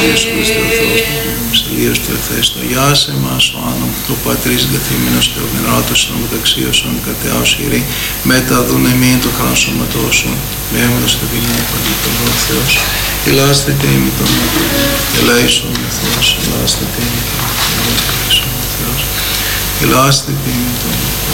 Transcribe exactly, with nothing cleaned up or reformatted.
Ιησού Χριστέ ο Θεός μας, Ελίας του Εφέστο, Γεια σε εμάς ο άνομ, το Πατρίς εγκαθήμενος και ο γεννάτος των μεταξίωσων κατεάως ηρή, μέτα δουν εμήν το χρόνο σωματώσου, λέοντας το βήμα παντήτων ο Θεός, ελάστε τίμη των μάτων, ελέησον με Θεός, ελάστε τίμη των μάτων, ελέησον με Θεός, ελάστε τίμη των μάτων,